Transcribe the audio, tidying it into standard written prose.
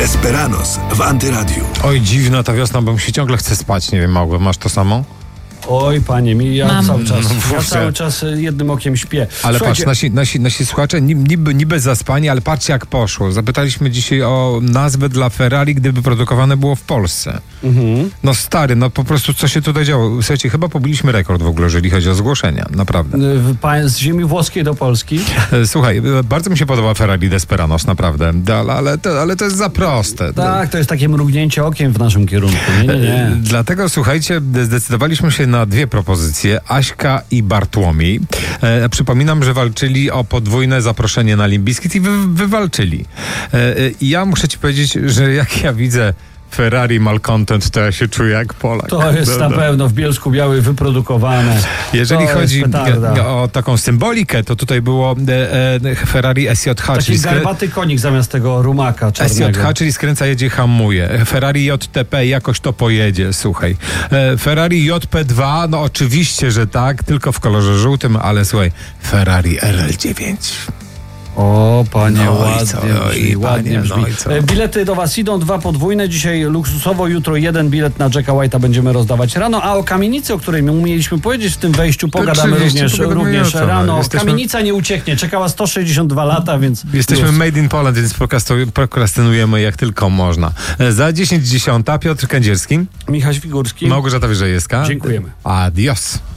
Desperados w Antyradiu. Oj, dziwna ta wiosna, bo mi się ciągle chce spać. Nie wiem, Małgo, masz to samo? Oj, panie mi, ja Mam. cały czas jednym okiem śpię. Ale Słuchajcie, patrz, nasi słuchacze niby zaspani, ale patrzcie jak poszło. Zapytaliśmy dzisiaj o nazwę dla Ferrari, gdyby produkowane było w Polsce. No stary, no po prostu co się tutaj działo? Słuchajcie, chyba pobiliśmy rekord w ogóle, jeżeli chodzi o zgłoszenia, naprawdę. z ziemi włoskiej do Polski. Słuchaj, bardzo mi się podoba Ferrari Desperados, naprawdę, ale to jest za proste. Tak, to jest takie mrugnięcie okiem w naszym kierunku. Nie. Dlatego, słuchajcie, zdecydowaliśmy się na dwie propozycje. Aśka i Bartłomiej. Przypominam, że walczyli o podwójne zaproszenie na Limp Bizkit i wywalczyli. I ja muszę ci powiedzieć, że jak ja widzę Ferrari Malcontent, to ja się czuję jak Polak. To jest na pewno w Bielsku Białej wyprodukowane. Jeżeli chodzi o taką symbolikę, to tutaj było Ferrari SJH. Taki garbaty konik zamiast tego rumaka czarnego. SJH, czyli skręca, jedzie, hamuje. Ferrari JTP jakoś to pojedzie, słuchaj. Ferrari JP2, no oczywiście, że tak, tylko w kolorze żółtym, ale słuchaj, Ferrari RL9. O, panie, ładnie brzmi. Bilety do was idą, 2 podwójne. Dzisiaj luksusowo, jutro 1 bilet na Jacka White'a będziemy rozdawać rano. A o kamienicy, o której mieliśmy powiedzieć w tym wejściu, pogadamy również rano. Kamienica nie ucieknie, czekała 162 lata, więc... Jesteśmy made in Poland, więc prokrastynujemy jak tylko można. Za 10:10 Piotr Kędzierski, Michał Figurski, Małgorzata Wyżejewska. Dziękujemy. Adios.